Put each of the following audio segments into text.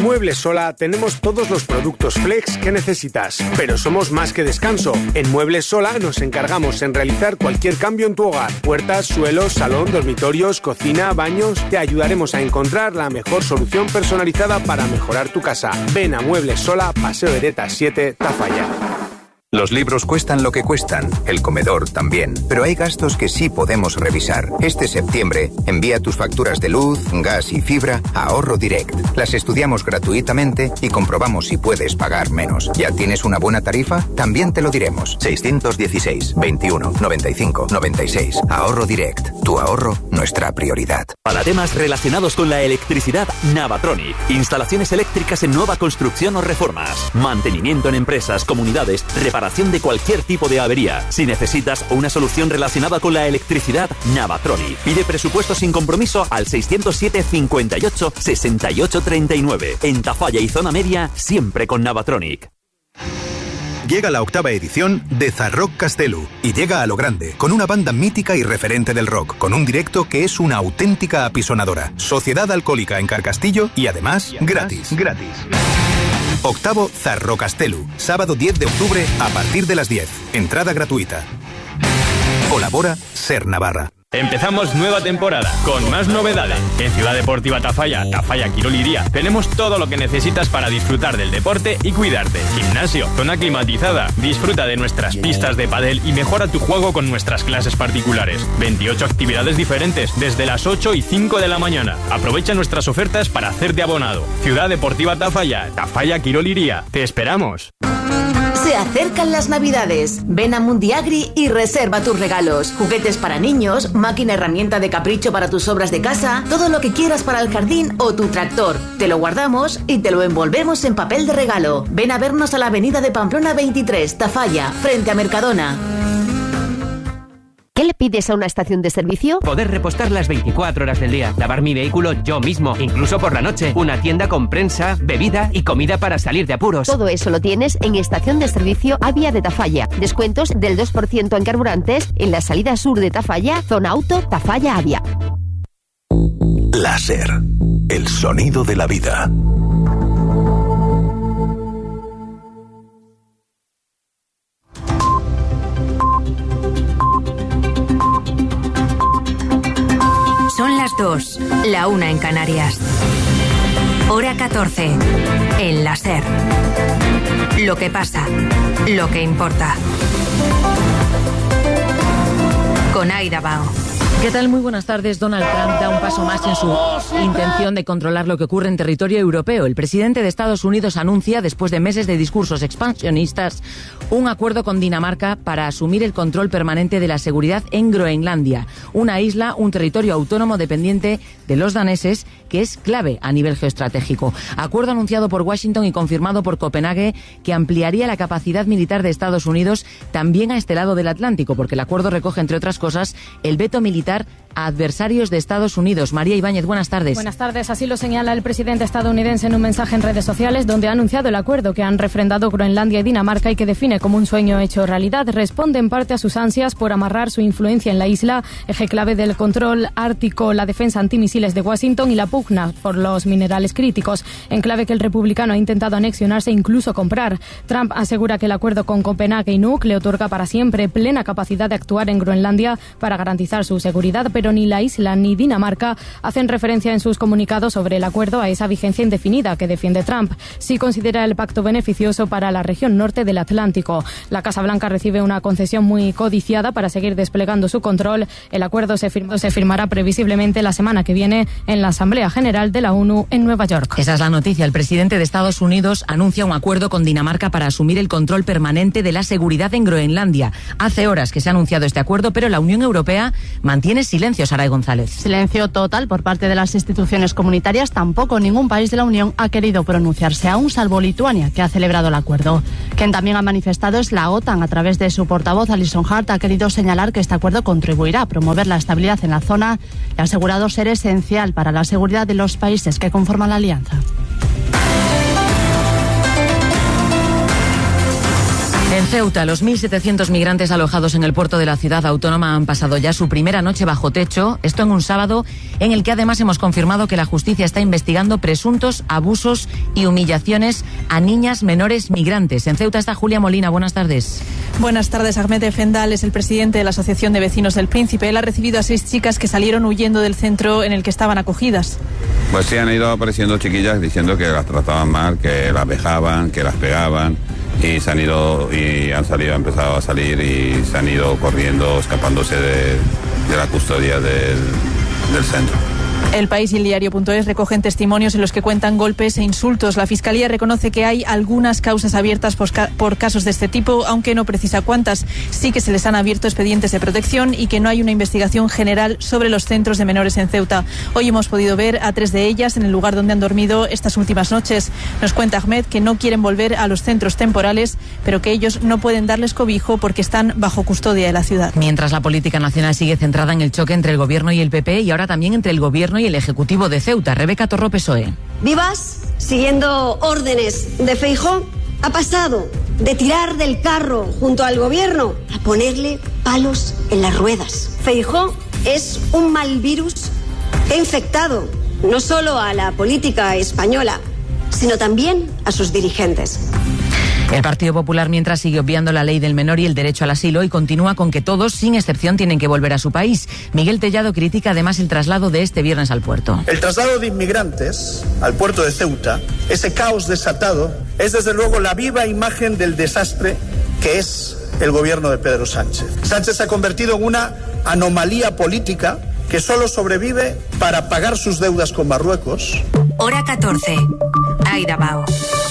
Muebles Sola tenemos todos los productos flex que necesitas, pero somos más que descanso. En Muebles Sola nos encargamos en realizar cualquier cambio en tu hogar. Puertas, suelos, salón, dormitorios, cocina, baños. Te ayudaremos a encontrar la mejor solución personalizada para mejorar tu casa. Ven a Muebles Sola, Paseo Hereta 7, Tafalla. Los libros cuestan lo que cuestan, el comedor también, pero hay gastos que sí podemos revisar. Este septiembre, envía tus facturas de luz, gas y fibra a Ahorro Direct. Las estudiamos gratuitamente y comprobamos si puedes pagar menos. ¿Ya tienes una buena tarifa? También te lo diremos. 616 21 95 96. Ahorro Direct. Tu ahorro, nuestra prioridad. Para temas relacionados con la electricidad, Navatronic. Instalaciones eléctricas en nueva construcción o reformas. Mantenimiento en empresas, comunidades, reparación de cualquier tipo de avería. Si necesitas una solución relacionada con la electricidad, Navatronic. Pide presupuesto sin compromiso al 607 58 68 39. En Tafalla y zona media, siempre con Navatronic. Llega la 8ª edición de Zarrock Castelu y llega a lo grande, con una banda mítica y referente del rock, con un directo que es una auténtica apisonadora. Sociedad Alcohólica en Carcastillo y además gratis. 8º Zarrock Castelu, sábado 10 de octubre a partir de las 10. Entrada gratuita. Colabora Ser Navarra. Empezamos nueva temporada, con más novedades. En Ciudad Deportiva Tafalla, Tafalla Quirol Iría, tenemos todo lo que necesitas para disfrutar del deporte y cuidarte. Gimnasio, zona climatizada, disfruta de nuestras pistas de pádel y mejora tu juego con nuestras clases particulares. 28 actividades diferentes, desde las 8 y 5 de la mañana. Aprovecha nuestras ofertas para hacerte abonado. Ciudad Deportiva Tafalla, Tafalla Quirol Iría. ¡Te esperamos! Se acercan las Navidades. Ven a Mundiagri y reserva tus regalos. Juguetes para niños, máquina herramienta de capricho para tus obras de casa, todo lo que quieras para el jardín o tu tractor. Te lo guardamos y te lo envolvemos en papel de regalo. Ven a vernos a la avenida de Pamplona 23, Tafalla, frente a Mercadona. ¿Qué le pides a una estación de servicio? Poder repostar las 24 horas del día, lavar mi vehículo yo mismo, incluso por la noche, una tienda con prensa, bebida y comida para salir de apuros. Todo eso lo tienes en Estación de Servicio Avia de Tafalla. Descuentos del 2% en carburantes en la salida sur de Tafalla, zona auto Tafalla Avia. Láser, el sonido de la vida. Son las 2, la 1 en Canarias. Hora 14, en la SER. Lo que pasa, lo que importa. Con Aida Bao. ¿Qué tal? Muy buenas tardes. Donald Trump da un paso más en su intención de controlar lo que ocurre en territorio europeo. El presidente de Estados Unidos anuncia, después de meses de discursos expansionistas, un acuerdo con Dinamarca para asumir el control permanente de la seguridad en Groenlandia, una isla, un territorio autónomo dependiente de los daneses, que es clave a nivel geoestratégico. Acuerdo anunciado por Washington y confirmado por Copenhague, que ampliaría la capacidad militar de Estados Unidos también a este lado del Atlántico, porque el acuerdo recoge, entre otras cosas, el veto militar a adversarios de Estados Unidos. María Ibáñez, buenas tardes. Buenas tardes. Así lo señala el presidente estadounidense en un mensaje en redes sociales, donde ha anunciado el acuerdo que han refrendado Groenlandia y Dinamarca y que define como un sueño hecho realidad. Responde en parte a sus ansias por amarrar su influencia en la isla, eje clave del control ártico, la defensa antimisiles de Washington y la pugna por los minerales críticos, enclave que el republicano ha intentado anexionarse e incluso comprar. Trump asegura que el acuerdo con Copenhague y Nuuk le otorga para siempre plena capacidad de actuar en Groenlandia para garantizar su seguridad, pero ni la isla ni Dinamarca hacen referencia en sus comunicados sobre el acuerdo a esa vigencia indefinida que defiende Trump. Sí considera el pacto beneficioso para la región norte del Atlántico. La Casa Blanca recibe una concesión muy codiciada para seguir desplegando su control. El acuerdo se firmará previsiblemente la semana que viene en la Asamblea General de la ONU en Nueva York. Esa es la noticia. El presidente de Estados Unidos anuncia un acuerdo con Dinamarca para asumir el control permanente de la seguridad en Groenlandia. Hace horas que se ha anunciado este acuerdo, pero la Unión Europea mantiene silencio, Saray González. Silencio total por parte de las instituciones comunitarias. Tampoco ningún país de la Unión ha querido pronunciarse, aún salvo Lituania, que ha celebrado el acuerdo. Quien también ha manifestado es la OTAN. A través de su portavoz, Alison Hart, ha querido señalar que este acuerdo contribuirá a promover la estabilidad en la zona y ha asegurado ser esencial para la seguridad de los países que conforman la alianza. En Ceuta, los 1.700 migrantes alojados en el puerto de la ciudad autónoma han pasado ya su primera noche bajo techo, esto en un sábado en el que además hemos confirmado que la justicia está investigando presuntos abusos y humillaciones a niñas menores migrantes. En Ceuta está Julia Molina, buenas tardes. Buenas tardes. Ahmed Efendal es el presidente de la Asociación de Vecinos del Príncipe. Él ha recibido a 6 chicas que salieron huyendo del centro en el que estaban acogidas. Pues sí, han ido apareciendo chiquillas diciendo que las trataban mal, que las vejaban, que las pegaban. Y han empezado a salir y se han ido corriendo, escapándose de la custodia del centro. El País y el Diario.es recogen testimonios en los que cuentan golpes e insultos. La Fiscalía reconoce que hay algunas causas abiertas por casos de este tipo, aunque no precisa cuántas. Sí que se les han abierto expedientes de protección y que no hay una investigación general sobre los centros de menores en Ceuta. Hoy hemos podido ver a 3 de ellas en el lugar donde han dormido estas últimas noches. Nos cuenta Ahmed que no quieren volver a los centros temporales, pero que ellos no pueden darles cobijo porque están bajo custodia de la ciudad. Mientras la política nacional sigue centrada en el choque entre el Gobierno y el PP y ahora también entre el Gobierno y el Ejecutivo de Ceuta. Rebeca Torró, PSOE. Vivas, siguiendo órdenes de Feijóo, ha pasado de tirar del carro junto al Gobierno a ponerle palos en las ruedas. Feijóo es un mal virus que ha infectado no solo a la política española, sino también a sus dirigentes. El Partido Popular, mientras, sigue obviando la ley del menor y el derecho al asilo y continúa con que todos, sin excepción, tienen que volver a su país. Miguel Tellado critica además el traslado de este viernes al puerto. El traslado de inmigrantes al puerto de Ceuta, ese caos desatado, es desde luego la viva imagen del desastre que es el gobierno de Pedro Sánchez. Sánchez se ha convertido en una anomalía política que solo sobrevive para pagar sus deudas con Marruecos. Hora 14. Aida Bao.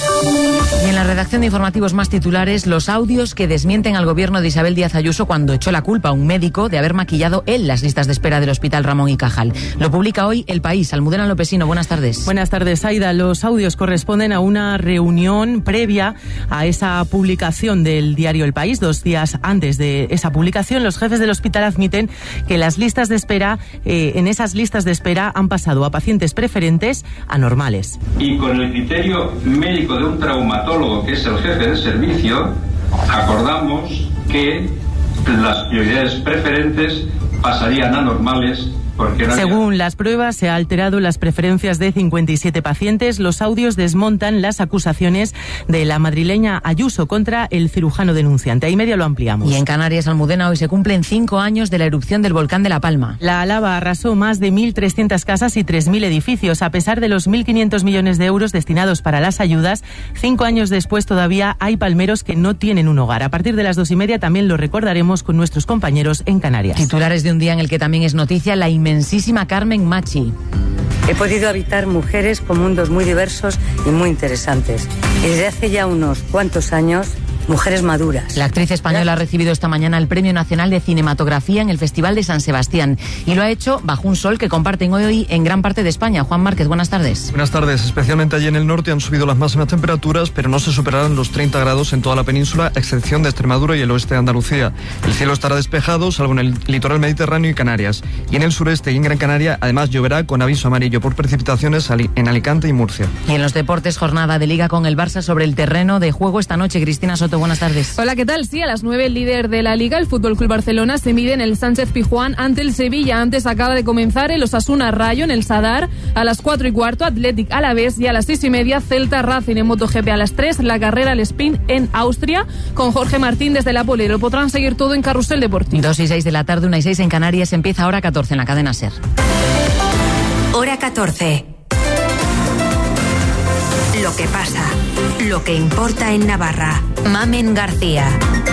Y en la redacción de informativos más titulares, los audios que desmienten al gobierno de Isabel Díaz Ayuso cuando echó la culpa a un médico de haber maquillado él las listas de espera del Hospital Ramón y Cajal. Lo publica hoy El País. Almudena Lopesino, buenas tardes. Buenas tardes, Aida. Los audios corresponden a una reunión previa a esa publicación del diario El País. 2 días antes de esa publicación, los jefes del hospital admiten que las listas de espera, en esas listas de espera han pasado a pacientes preferentes a normales. Y con el criterio médico de un traumatólogo, que es el jefe de servicio, acordamos que las prioridades preferentes pasarían a normales. Según las pruebas, se ha alterado las preferencias de 57 pacientes. Los audios desmontan las acusaciones de la madrileña Ayuso contra el cirujano denunciante. Ahí media lo ampliamos. Y en Canarias, Almudena, hoy se cumplen 5 años de la erupción del volcán de La Palma. La lava arrasó más de 1.300 casas y 3.000 edificios. A pesar de los 1.500 millones de euros destinados para las ayudas, 5 años después todavía hay palmeros que no tienen un hogar. A partir de las 2:30 también lo recordaremos con nuestros compañeros en Canarias. Titulares de un día en el que también es noticia la inmensísima Carmen Machi. He podido habitar mujeres con mundos muy diversos y muy interesantes. Y desde hace ya unos cuantos años, mujeres maduras. La actriz española ha recibido esta mañana el Premio Nacional de Cinematografía en el Festival de San Sebastián y lo ha hecho bajo un sol que comparten hoy en gran parte de España. Juan Márquez, buenas tardes. Buenas tardes. Especialmente allí en el norte han subido las máximas temperaturas, pero no se superarán los 30 grados en toda la península, a excepción de Extremadura y el oeste de Andalucía. El cielo estará despejado, salvo en el litoral mediterráneo y Canarias. Y en el sureste y en Gran Canaria, además, lloverá con aviso amarillo por precipitaciones en Alicante y Murcia. Y en los deportes, jornada de Liga con el Barça sobre el terreno de juego esta noche. Cristina Soto, buenas tardes. Hola, ¿qué tal? Sí, a las 9 el líder de la Liga, el FC Barcelona, se mide en el Sánchez-Pizjuán ante el Sevilla. Antes acaba de comenzar el Osasuna Rayo en el Sadar. A las 4:15 Athletic Alavés y a las 6:30 Celta Racing. En MotoGP a las 3 la carrera al sprint en Austria con Jorge Martín desde la Pole. Lo podrán seguir todo en Carrusel Deportivo. 2:06 de la tarde, 1:06 en Canarias. Empieza Hora 14 en la cadena SER. Hora 14. Lo que pasa, lo que importa en Navarra. Mamen García.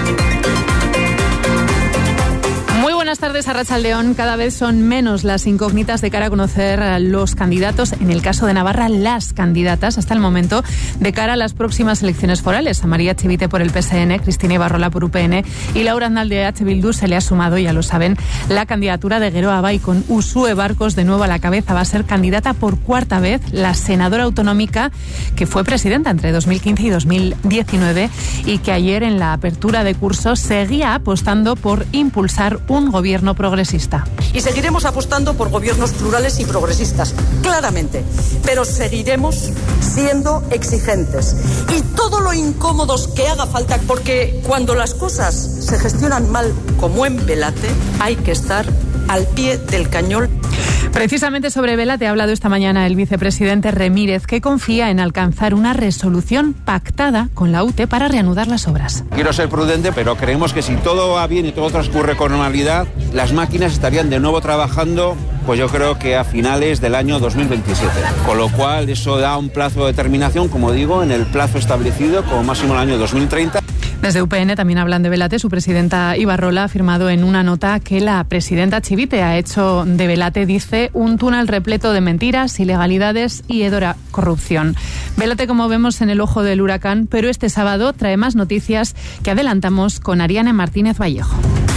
Muy buenas tardes, Arratsaldeón. Cada vez son menos las incógnitas de cara a conocer a los candidatos, en el caso de Navarra, las candidatas hasta el momento, de cara a las próximas elecciones forales. A María Chivite por el PSN, Cristina Ibarrola por UPN y Laura Aznal de EH Bildu se le ha sumado, ya lo saben, la candidatura de Geroa Bai, con Uxue Barkos de nuevo a la cabeza. Va a ser candidata por 4ª vez, la senadora autonómica que fue presidenta entre 2015 y 2019 y que ayer en la apertura de curso seguía apostando por impulsar un gobierno progresista. Y seguiremos apostando por gobiernos plurales y progresistas, claramente, pero seguiremos siendo exigentes y todo lo incómodos que haga falta, porque cuando las cosas se gestionan mal, como en Velate, hay que estar al pie del cañón. Precisamente sobre Velate ha hablado esta mañana el vicepresidente Remírez, que confía en alcanzar una resolución pactada con la UTE para reanudar las obras. Quiero ser prudente, pero creemos que si todo va bien y todo transcurre con normalidad, las máquinas estarían de nuevo trabajando, pues yo creo que a finales del año 2027. Con lo cual eso da un plazo de terminación, como digo, en el plazo establecido como máximo el año 2030. Desde UPN también hablan de Velate. Su presidenta Ibarrola ha afirmado en una nota que la presidenta Chivite ha hecho de Velate, dice, un túnel repleto de mentiras, ilegalidades y hedora corrupción. Velate, como vemos, en el ojo del huracán, pero este sábado trae más noticias que adelantamos con Ariane Martínez Vallejo.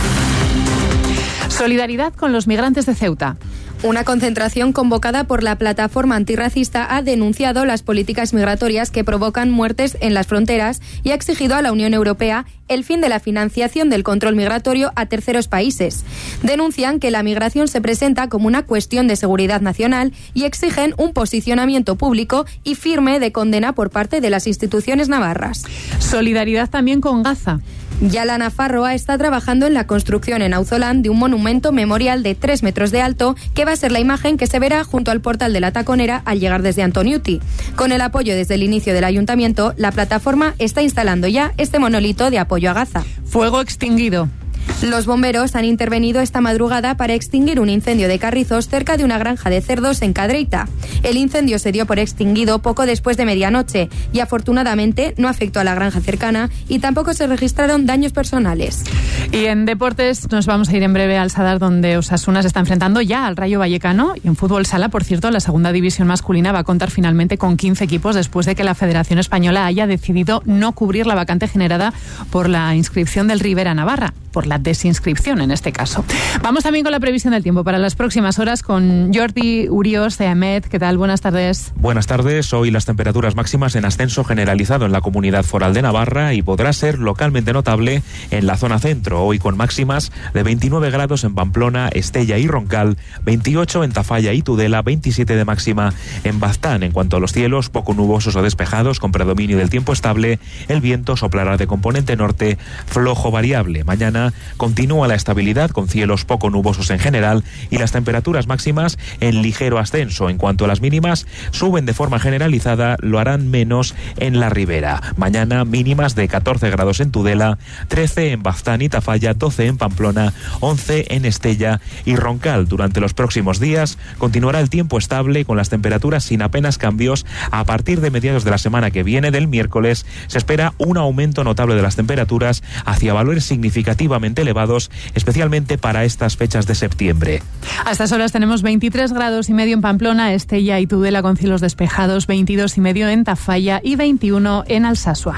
Solidaridad con los migrantes de Ceuta. Una concentración convocada por la plataforma antirracista ha denunciado las políticas migratorias que provocan muertes en las fronteras y ha exigido a la Unión Europea el fin de la financiación del control migratorio a terceros países. Denuncian que la migración se presenta como una cuestión de seguridad nacional y exigen un posicionamiento público y firme de condena por parte de las instituciones navarras. Solidaridad también con Gaza. Yalana Farroa está trabajando en la construcción en Auzolán de un monumento memorial de 3 metros de alto que va a ser la imagen que se verá junto al portal de la Taconera al llegar desde Antoniuti. Con el apoyo desde el inicio del ayuntamiento, la plataforma está instalando ya este monolito de apoyo a Gaza. Fuego extinguido. Los bomberos han intervenido esta madrugada para extinguir un incendio de carrizos cerca de una granja de cerdos en Cadreita. El incendio se dio por extinguido poco después de medianoche y afortunadamente no afectó a la granja cercana y tampoco se registraron daños personales. Y en deportes nos vamos a ir en breve al Sadar, donde Osasuna se está enfrentando ya al Rayo Vallecano. Y en fútbol sala, por cierto, la segunda división masculina va a contar finalmente con 15 equipos después de que la Federación Española haya decidido no cubrir la vacante generada por la inscripción del Rivera Navarra, por la desinscripción en este caso. Vamos también con la previsión del tiempo para las próximas horas con Jordi Urios de AEMET. ¿Qué tal? Buenas tardes. Buenas tardes. Hoy las temperaturas máximas en ascenso generalizado en la Comunidad Foral de Navarra y podrá ser localmente notable en la zona centro. Hoy con máximas de 29 grados en Pamplona, Estella y Roncal, 28 en Tafalla y Tudela, 27 de máxima en Baztán. En cuanto a los cielos, poco nubosos o despejados con predominio del tiempo estable. El viento soplará de componente norte flojo variable. Mañana continúa la estabilidad con cielos poco nubosos en general y las temperaturas máximas en ligero ascenso. En cuanto a las mínimas, suben de forma generalizada, lo harán menos en la ribera. Mañana mínimas de 14 grados en Tudela, 13 en Baztán y Tafalla, 12 en Pamplona, 11 en Estella y Roncal. Durante los próximos días continuará el tiempo estable con las temperaturas sin apenas cambios. A partir de mediados de la semana que viene, del miércoles, se espera un aumento notable de las temperaturas hacia valores significativamente elevados, especialmente para estas fechas de septiembre. A estas horas tenemos 23 grados y medio en Pamplona, Estella y Tudela con cielos despejados, 22 y medio en Tafalla y 21 en Alsasua.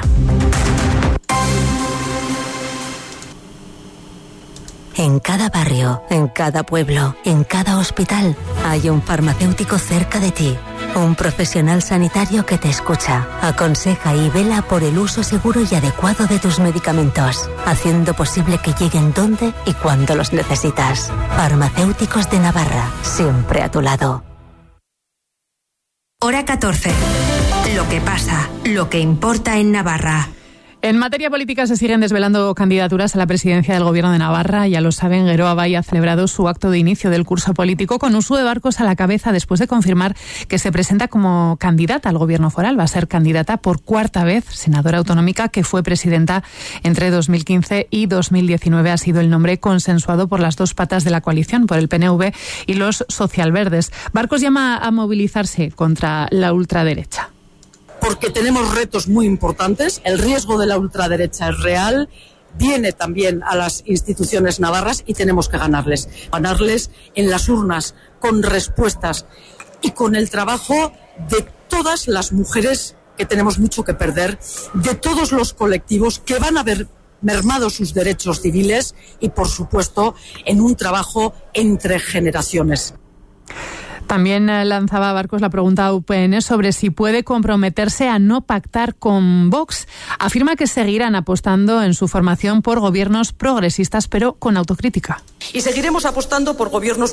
En cada barrio, en cada pueblo, en cada hospital, hay un farmacéutico cerca de ti. Un profesional sanitario que te escucha, aconseja y vela por el uso seguro y adecuado de tus medicamentos, haciendo posible que lleguen donde y cuando los necesitas. Farmacéuticos de Navarra, siempre a tu lado. Hora 14. Lo que pasa, lo que importa en Navarra. En materia política se siguen desvelando candidaturas a la presidencia del Gobierno de Navarra. Ya lo saben, Geroa Bai ha celebrado su acto de inicio del curso político con Uxue Barkos a la cabeza después de confirmar que se presenta como candidata al Gobierno foral. Va a ser candidata por cuarta vez, senadora autonómica que fue presidenta entre 2015 y 2019. Ha sido el nombre consensuado por las dos patas de la coalición, por el PNV y los socialverdes. Barkos llama a movilizarse contra la ultraderecha. Porque tenemos retos muy importantes, el riesgo de la ultraderecha es real, viene también a las instituciones navarras y tenemos que ganarles en las urnas con respuestas y con el trabajo de todas las mujeres que tenemos mucho que perder, de todos los colectivos que van a ver mermados sus derechos civiles y, por supuesto, en un trabajo entre generaciones. También lanzaba Barkos la pregunta a UPN sobre si puede comprometerse a no pactar con Vox. Afirma que seguirán apostando en su formación por gobiernos progresistas, pero con autocrítica. Y seguiremos apostando por gobiernos